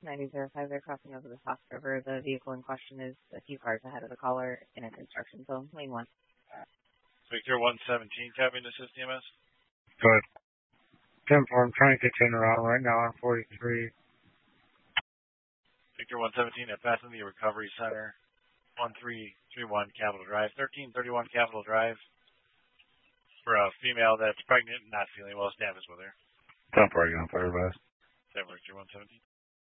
9005, they're crossing over the Fox River. The vehicle in question is a few cars ahead of the caller in a construction zone. Lane 1. Victor 117, copy and assist EMS. Go ahead. 10-4, I'm trying to get you in around right now on 43. Victor 117 at Bethany Recovery Center, 1331 Capitol Drive, 1331 Capitol Drive, for a female that's pregnant and not feeling well. Staff is with her. 10-4, you on fire advice. Victor 117.